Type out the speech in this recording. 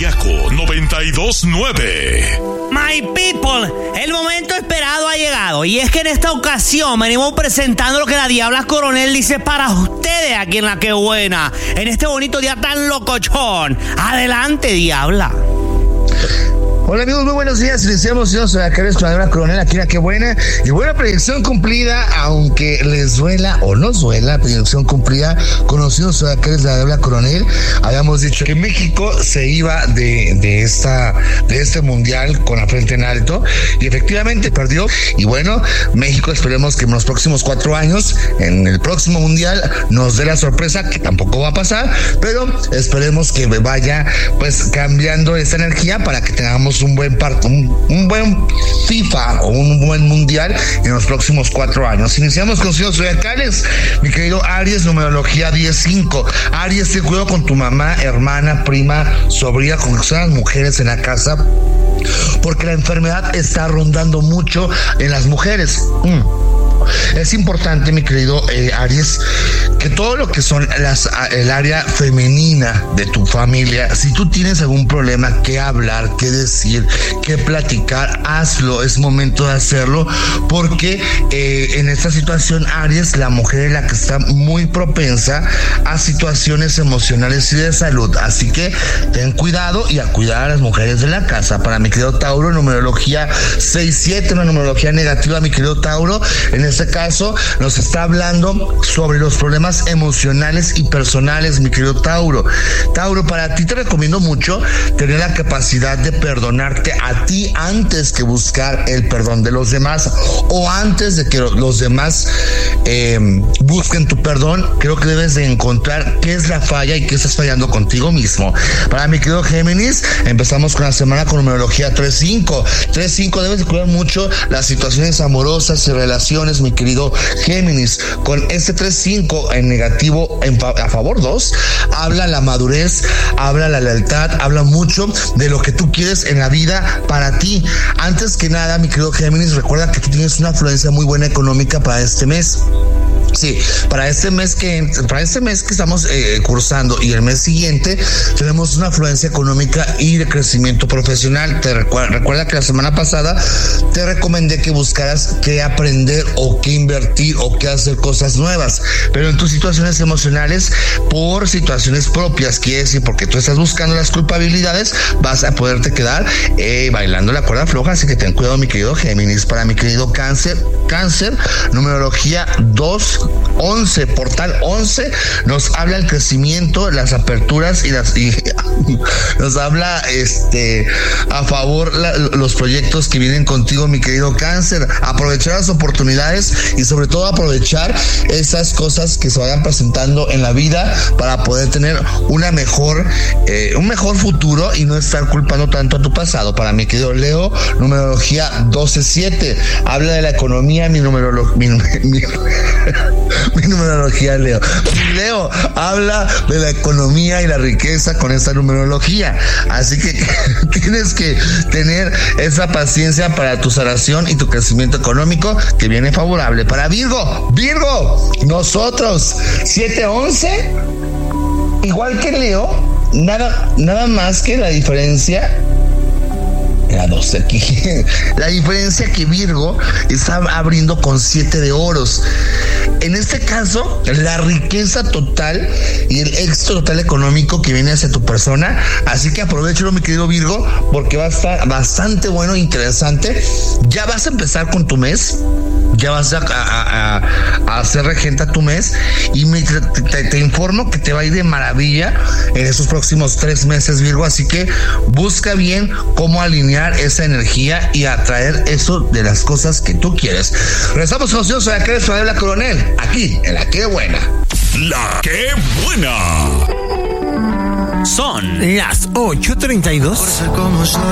Zodiaco 92.9. My people, el momento esperado ha llegado. Y es que en esta ocasión venimos presentando lo que la Diabla Coronel dice para ustedes aquí en La Que Buena. En este bonito día tan locochón. Adelante, Diabla. Hola amigos, muy buenos días. Iniciamos, yo soy acá el Diabla Coronel, aquí en La Que Buena. Y buena predicción cumplida, aunque les duela o no duela, predicción cumplida. Conocidos soy acá el Diabla Coronel. Habíamos dicho que México se iba de este mundial con la frente en alto. Y efectivamente perdió. Y bueno, México esperemos que en los próximos 4 años, en el próximo mundial, nos dé la sorpresa, que tampoco va a pasar. Pero esperemos que vaya pues cambiando esta energía para que tengamos un buen FIFA o un buen mundial en los próximos 4 años. Iniciamos con los zodiacales, mi querido Aries, numerología 10-5. Aries, ten cuidado con tu mamá, hermana, prima, sobrina, con que sean mujeres en la casa, porque la enfermedad está rondando mucho en las mujeres. Es importante, mi querido Aries, que todo lo que son el área femenina de tu familia, si tú tienes algún problema que hablar, que decir, que platicar, hazlo, es momento de hacerlo, porque en esta situación, Aries, la mujer es la que está muy propensa a situaciones emocionales y de salud, así que ten cuidado y a cuidar a las mujeres de la casa. Para mi querido Tauro, numerología 6-7, una numerología negativa, mi querido Tauro. En este caso nos está hablando sobre los problemas emocionales y personales, mi querido Tauro. Tauro, para ti te recomiendo mucho tener la capacidad de perdonarte a ti antes que buscar el perdón de los demás, o antes de que los demás busquen tu perdón. Creo que debes de encontrar qué es la falla y qué estás fallando contigo mismo. Para mi querido Géminis, empezamos con la semana con numerología 3-5. 3-5, debes de cuidar mucho las situaciones amorosas y relaciones, mi querido Géminis. Con este 3-5 en negativo, a favor 2, habla la madurez, habla la lealtad, habla mucho de lo que tú quieres en la vida para ti. Antes que nada, mi querido Géminis, recuerda que tú tienes una afluencia muy buena económica para este mes. Sí, para este mes que estamos cursando y el mes siguiente tenemos una afluencia económica y de crecimiento profesional. Recuerda que la semana pasada te recomendé que buscaras qué aprender o qué invertir o qué hacer cosas nuevas, pero en tus situaciones emocionales, por situaciones propias, quiere decir porque tú estás buscando las culpabilidades, vas a poderte quedar bailando la cuerda floja, así que ten cuidado, mi querido Géminis. Para mi querido Cáncer, numerología 2-11, portal 11, nos habla el crecimiento, las aperturas y nos habla a favor los proyectos que vienen contigo, mi querido Cáncer. Aprovechar las oportunidades y sobre todo aprovechar esas cosas que se vayan presentando en la vida para poder tener un mejor futuro y no estar culpando tanto a tu pasado. Para mi querido Leo, numerología 12-7, habla de la economía, mi numerología Leo. Leo habla de la economía y la riqueza con esta numerología, así que tienes que tener esa paciencia para tu sanación y tu crecimiento económico que viene favorable. Para Virgo, nosotros 7-11, igual que Leo, nada más que la diferencia. La 12 aquí. La diferencia que Virgo está abriendo con 7 de oros. En este caso, la riqueza total y el éxito total económico que viene hacia tu persona. Así que aprovechalo, mi querido Virgo, porque va a estar bastante bueno e interesante. Ya vas a empezar con tu mes. Ya vas a hacer regenta tu mes. Y te informo que te va a ir de maravilla en esos próximos 3 meses, Virgo. Así que busca bien cómo alinear esa energía y atraer eso de las cosas que tú quieres. Regresamos con nosotros a la Diabla Coronel, aquí en La Que Buena. La Que Buena. Son las 8:32.